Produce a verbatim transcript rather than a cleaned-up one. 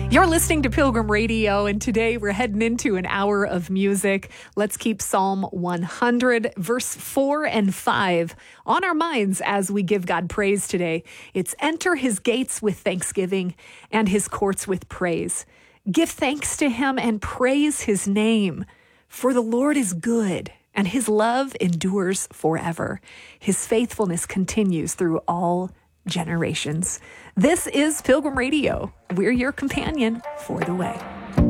You're listening to Pilgrim Radio, and today we're heading into an hour of music. Let's keep Psalm one hundred, verse four and five on our minds as we give God praise today. It's enter his gates with thanksgiving and his courts with praise. Give thanks to him and praise his name, for the Lord is good and his love endures forever. His faithfulness continues through all generations. This is Pilgrim Radio. We're your companion for the way.